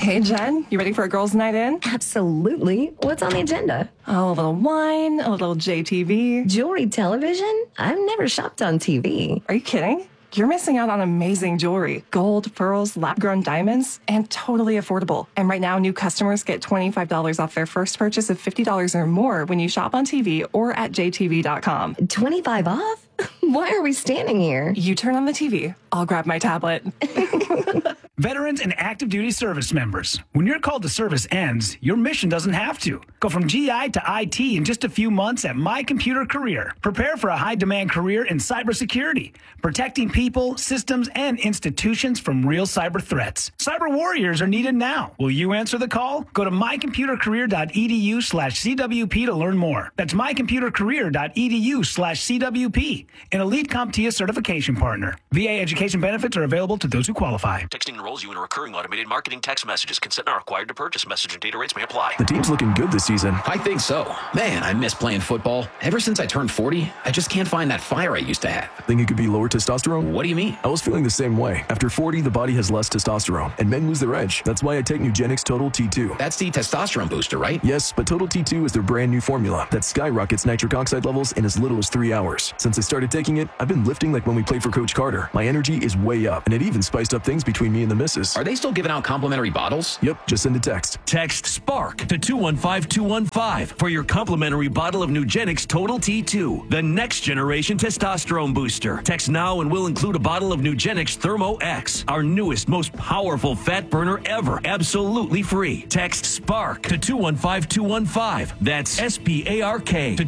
Hey, Jen, you ready for a girls' night in? Absolutely. What's on the agenda? Oh, a little wine, a little JTV. Jewelry television? I've never shopped on TV. Are you kidding? You're missing out on amazing jewelry. Gold, pearls, lab-grown diamonds, and totally affordable. And right now, new customers get $25 off their first purchase of $50 or more when you shop on TV or at jtv.com. 25 off? Why are we standing here? You turn on the TV. I'll grab my tablet. Veterans and active duty service members. When your call to service ends, your mission doesn't have to. Go from GI to IT in just a few months at My Computer Career. Prepare for a high-demand career in cybersecurity, protecting people, systems, and institutions from real cyber threats. Cyber warriors are needed now. Will you answer the call? Go to mycomputercareer.edu/CWP to learn more. That's mycomputercareer.edu/CWP, an elite CompTIA certification partner. VA education benefits are available to those who qualify. Texting enrolls you in a recurring automated marketing text messages. Consent not required to purchase. Message and data rates may apply. The team's looking good this season. I think so. Man, I miss playing football. Ever since I turned 40, I just can't find that fire I used to have. Think it could be lower testosterone? What do you mean? I was feeling the same way. After 40, the body has less testosterone, and men lose their edge. That's why I take Nugenix Total T2. That's the testosterone booster, right? Yes, but Total T2 is their brand new formula that skyrockets nitric oxide levels in as little as 3 hours. Since I started taking it, I've been lifting like when we played for Coach Carter. My energy is way up, and it even spiced up things between me and the missus. Are they still giving out complimentary bottles? Yep, just send a text. Text SPARK to 215215 for your complimentary bottle of Nugenix Total T2, the next generation testosterone booster. Text now and we'll include a bottle of Nugenix Thermo X, our newest, most powerful fat burner ever, absolutely free. Text SPARK to 215215. That's SPARK to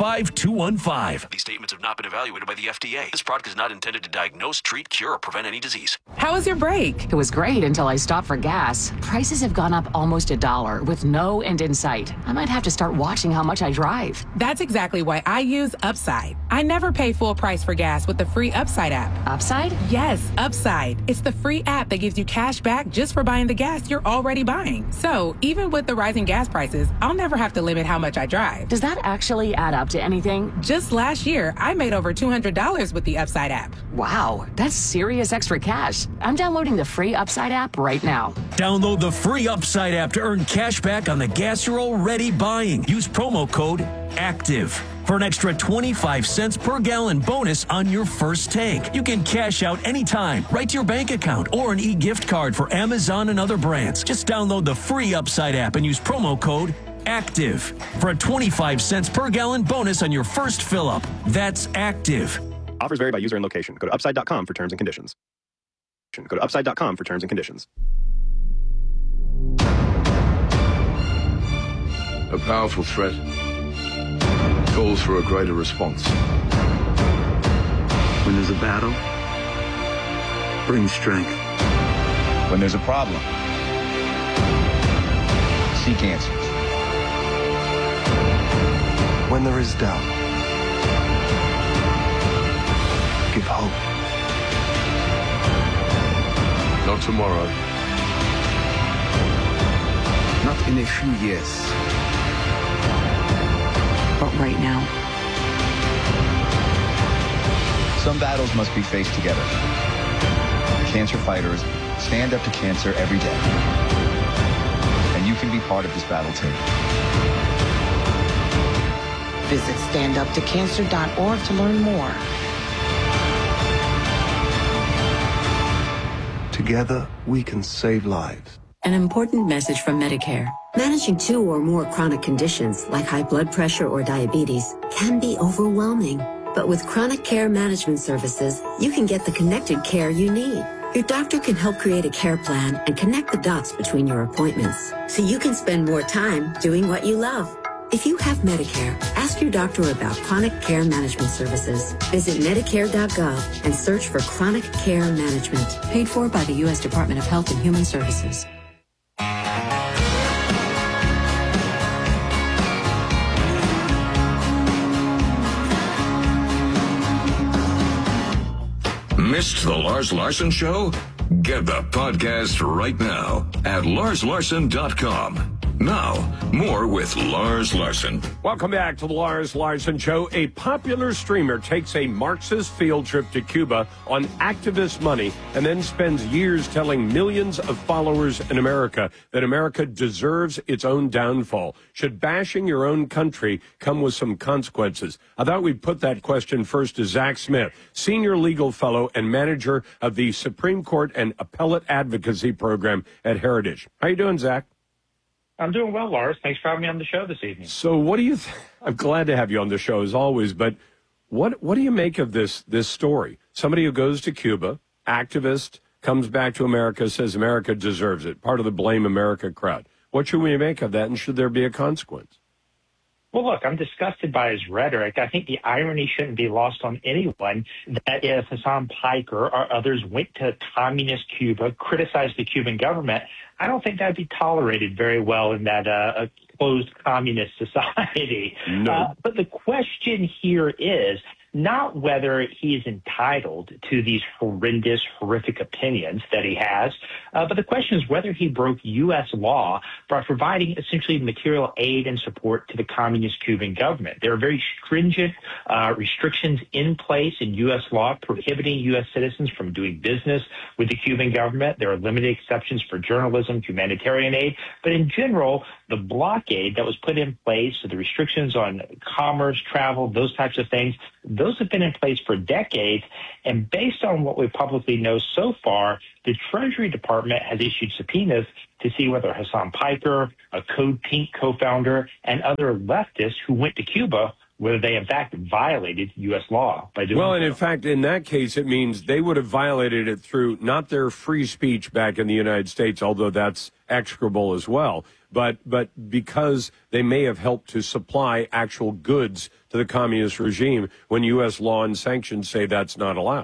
215215. These statements have not been evaluated by the FDA. This product is not intended to diagnose, treat, cure, or prevent any disease. How was your break? It was great until I stopped for gas. Prices have gone up almost $1 with no end in sight. I might have to start watching how much I drive. That's exactly why I use Upside. I never pay full price for gas with the free Upside app. Upside? Yes, Upside. It's the free app that gives you cash back just for buying the gas you're already buying. So even with the rising gas prices, I'll never have to limit how much I drive. Does that actually add up to anything? Just last year, I made over $200 with the Upside app. Wow, that's serious extra cash. I'm downloading the free Upside app right now. Download the free Upside app to earn cash back on the gas you're already buying. Use promo code ACTIVE for an extra 25 cents per gallon bonus on your first tank. You can cash out anytime, right to your bank account, or an e-gift card for Amazon and other brands. Just download the free Upside app and use promo code ACTIVE for a 25 cents per gallon bonus on your first fill-up. That's ACTIVE. Offers vary by user and location. Go to upside.com for terms and conditions. Go to upside.com for terms and conditions. A powerful threat calls for a greater response. When there's a battle, bring strength. When there's a problem, seek answers. When there is doubt, give hope. Not tomorrow. Not in a few years. But right now. Some battles must be faced together. Cancer fighters stand up to cancer every day. And you can be part of this battle too. Visit standuptocancer.org to learn more. Together, we can save lives. An important message from Medicare. Managing 2 or more chronic conditions like high blood pressure or diabetes can be overwhelming. But with Chronic Care Management Services, you can get the connected care you need. Your doctor can help create a care plan and connect the dots between your appointments so you can spend more time doing what you love. If you have Medicare, ask your doctor about Chronic Care Management Services. Visit Medicare.gov and search for Chronic Care Management. Paid for by the U.S. Department of Health and Human Services. Missed the Lars Larson Show? Get the podcast right now at larslarson.com. Now, more with Lars Larson. Welcome back to the Lars Larson Show. A popular streamer takes a Marxist field trip to Cuba on activist money and then spends years telling millions of followers in America that America deserves its own downfall. Should bashing your own country come with some consequences? I thought we'd put that question first to Zach Smith, senior legal fellow and manager of the Supreme Court and Appellate Advocacy Program at Heritage. How you doing, Zach? I'm doing well, Lars. Thanks for having me on the show this evening. So what do you I'm glad to have you on the show as always, but what do you make of this story? Somebody who goes to Cuba, activist, comes back to America, says America deserves it, part of the Blame America crowd. What should we make of that, and should there be a consequence? Well, look, I'm disgusted by his rhetoric. I think the irony shouldn't be lost on anyone that if Hassan Piker or others went to communist Cuba, criticized the Cuban government, I don't think that'd be tolerated very well in that closed communist society. No. But the question here is not whether he is entitled to these horrendous, horrific opinions that he has, but the question is whether he broke U.S. law by providing essentially material aid and support to the communist Cuban government. There are very stringent restrictions in place in U.S. law prohibiting U.S. citizens from doing business with the Cuban government. There are limited exceptions for journalism, humanitarian aid, but in general, the blockade that was put in place, so the restrictions on commerce, travel, those types of things, those have been in place for decades. And based on what we publicly know so far, the Treasury Department has issued subpoenas to see whether Hassan Piker, a Code Pink co-founder, and other leftists who went to Cuba, whether they in fact violated U.S. law by doing Well, and so. in fact, in that case, it means they would have violated it through not their free speech back in the United States, although that's execrable as well, but because they may have helped to supply actual goods to the communist regime when U.S. law and sanctions say that's not allowed.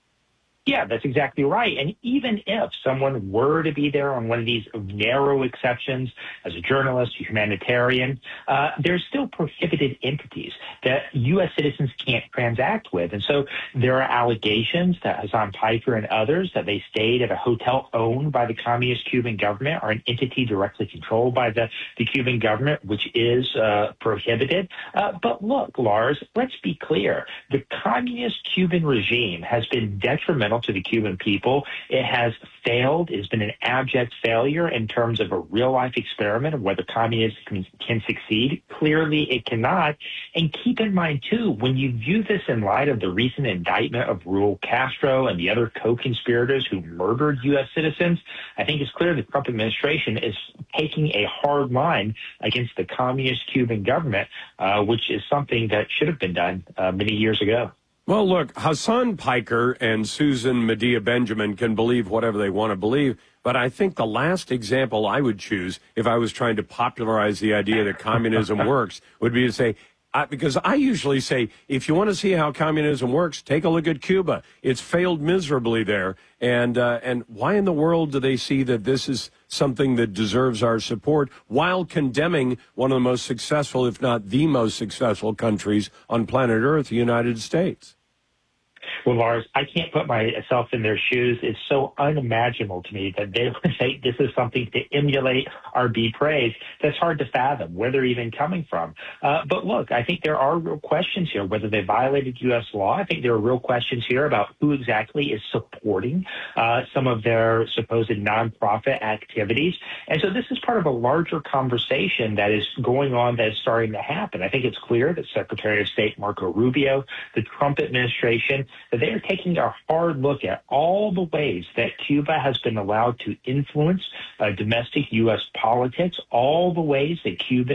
Yeah, that's exactly right. And even if someone were to be there on one of these narrow exceptions as a journalist, a humanitarian, there's still prohibited entities that U.S. citizens can't transact with. And so there are allegations that Hassan Piker and others that they stayed at a hotel owned by the communist Cuban government or an entity directly controlled by the Cuban government, which is prohibited. But look, Lars, let's be clear. The communist Cuban regime has been detrimental to the Cuban people. It has failed. It's been an abject failure in terms of a real-life experiment of whether communism can succeed. Clearly, it cannot. And keep in mind, too, when you view this in light of the recent indictment of Raul Castro and the other co-conspirators who murdered U.S. citizens, I think it's clear the Trump administration is taking a hard line against the communist Cuban government, which is something that should have been done many years ago. Well, look, Hassan Piker and Susan Medea Benjamin can believe whatever they want to believe, but I think the last example I would choose if I was trying to popularize the idea that communism works would be to say, because I usually say, if you want to see how communism works, take a look at Cuba. It's failed miserably there. And why in the world do they see that this is something that deserves our support while condemning one of the most successful, if not the most successful countries on planet Earth, the United States? Well, Lars, I can't put myself in their shoes. It's so unimaginable to me that they would say this is something to emulate or be praised. That's hard to fathom where they're even coming from. But look, I think there are real questions here, whether they violated U.S. law. I think there are real questions here about who exactly is supporting some of their supposed nonprofit activities. And so this is part of a larger conversation that is going on, that is starting to happen. I think it's clear that Secretary of State Marco Rubio, the Trump administration, that they are taking a hard look at all the ways that Cuba has been allowed to influence domestic U.S. politics, all the ways that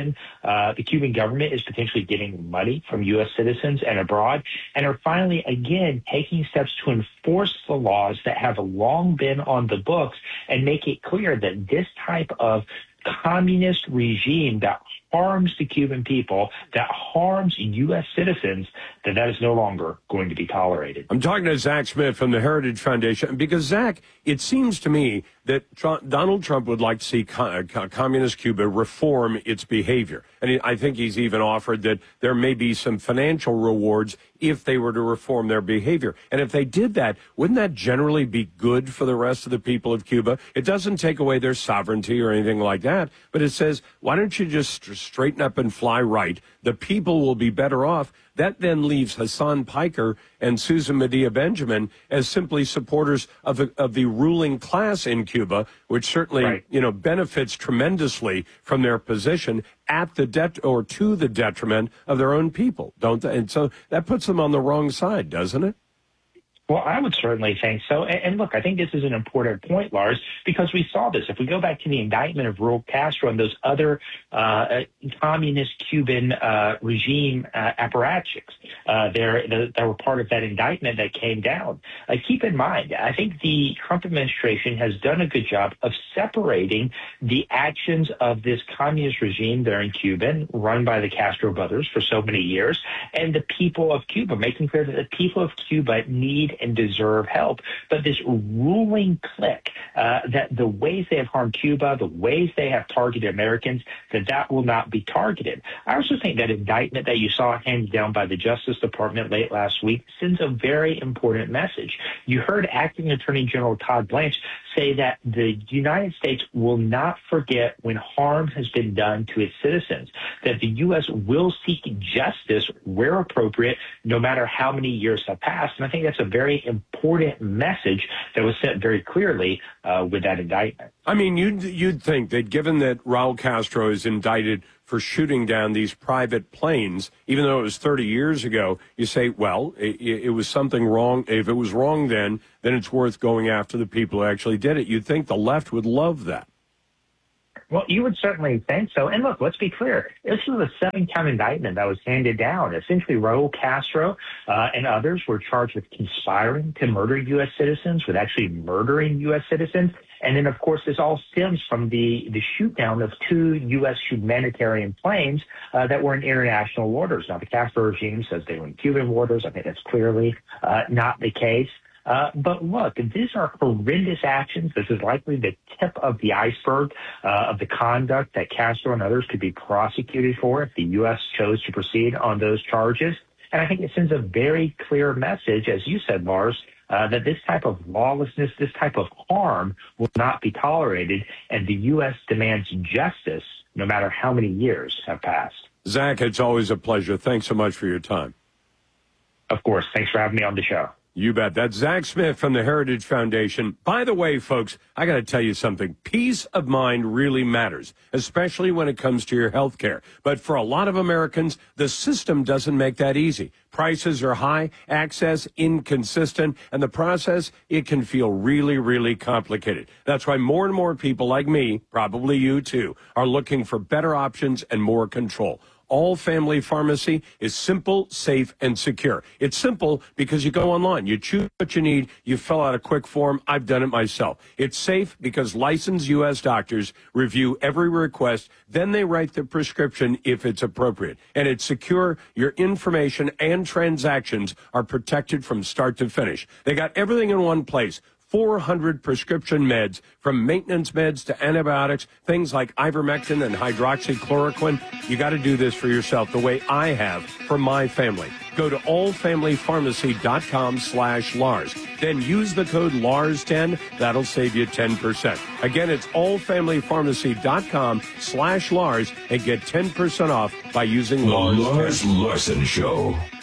the Cuban government is potentially getting money from U.S. citizens and abroad, and are finally, again, taking steps to enforce the laws that have long been on the books and make it clear that this type of communist regime that harms the Cuban people, that harms U.S. citizens, that is no longer going to be tolerated. I'm talking to Zach Smith from the Heritage Foundation because, Zach, it seems to me that Donald Trump would like to see communist Cuba reform its behavior. And I think he's even offered that there may be some financial rewards if they were to reform their behavior. And if they did that, wouldn't that generally be good for the rest of the people of Cuba? It doesn't take away their sovereignty or anything like that, but it says, why don't you just straighten up and fly right? The people will be better off. That then leaves Hassan Piker and Susan Medea Benjamin as simply supporters of the ruling class in Cuba, which certainly benefits tremendously from their position at the to the detriment of their own people, don't they? And so that puts them on the wrong side, doesn't it? Well, I would certainly think so. And look, I think this is an important point, Lars, because we saw this. If we go back to the indictment of Raul Castro and those other communist Cuban regime apparatchiks that were part of that indictment that came down, keep in mind, I think the Trump administration has done a good job of separating the actions of this communist regime there in Cuba, run by the Castro brothers for so many years, and the people of Cuba, making clear that the people of Cuba need and deserve help. But this ruling clique, that the ways they have harmed Cuba, the ways they have targeted Americans, that will not be targeted. I also think that indictment that you saw handed down by the Justice Department late last week sends a very important message. You heard Acting Attorney General Todd Blanche say that the United States will not forget when harm has been done to its citizens, that the U.S. will seek justice where appropriate, no matter how many years have passed. And I think that's a very important message that was set very clearly with that indictment. I mean, you'd think that given that Raul Castro is indicted for shooting down these private planes, even though it was 30 years ago, you say, well, it was something wrong. If it was wrong then it's worth going after the people who actually did it. You'd think the left would love that. Well, you would certainly think so. And look, let's be clear. This was a 7-count indictment that was handed down. Essentially, Raul Castro and others were charged with conspiring to murder U.S. citizens, with actually murdering U.S. citizens. And then, of course, this all stems from the shoot down of 2 U.S. humanitarian planes that were in international waters. Now, the Castro regime says they were in Cuban waters. I think that's clearly not the case. But look, these are horrendous actions. This is likely the tip of the iceberg of the conduct that Castro and others could be prosecuted for if the U.S. chose to proceed on those charges. And I think it sends a very clear message, as you said, Lars, that this type of lawlessness, this type of harm will not be tolerated, and the U.S. demands justice no matter how many years have passed. Zach, it's always a pleasure. Thanks so much for your time. Of course. Thanks for having me on the show. You bet. That's Zach Smith from the Heritage Foundation. By the way, folks, I got to tell you something. Peace of mind really matters, especially when it comes to your health care. But for a lot of Americans, the system doesn't make that easy. Prices are high, access inconsistent, and the process, it can feel really, really complicated. That's why more and more people like me, probably you too, are looking for better options and more control. All Family Pharmacy is simple, safe, and secure. It's simple because you go online, you choose what you need, you fill out a quick form. I've done it myself. It's safe because licensed U.S. doctors review every request, then they write the prescription if it's appropriate. And it's secure. Your information and transactions are protected from start to finish. They got everything in one place. 400 prescription meds, from maintenance meds to antibiotics, things like ivermectin and hydroxychloroquine. You got to do this for yourself the way I have for my family. Go to allfamilypharmacy.com/Lars. Then use the code LARS10. That'll save you 10%. Again, it's allfamilypharmacy.com/Lars and get 10% off by using The Lars10. Lars Larson Show.